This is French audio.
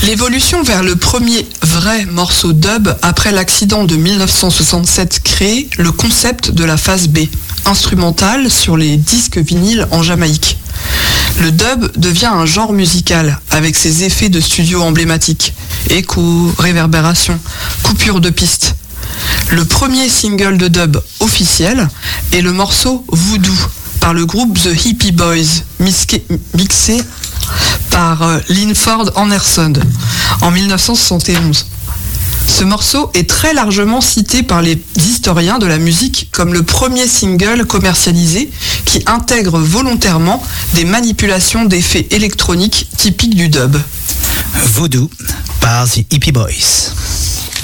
L'évolution vers le premier vrai morceau dub après l'accident de 1967 crée le concept de la phase B, instrumentale sur les disques vinyles en Jamaïque. Le dub devient un genre musical avec ses effets de studio emblématiques, échos, réverbération, coupures de pistes. Le premier single de dub officiel est le morceau Voodoo par le groupe The Hippie Boys, mixé par Linford Anderson en 1971. Ce morceau est très largement cité par les historiens de la musique comme le premier single commercialisé qui intègre volontairement des manipulations d'effets électroniques typiques du dub. Voodoo par The Hippie Boys.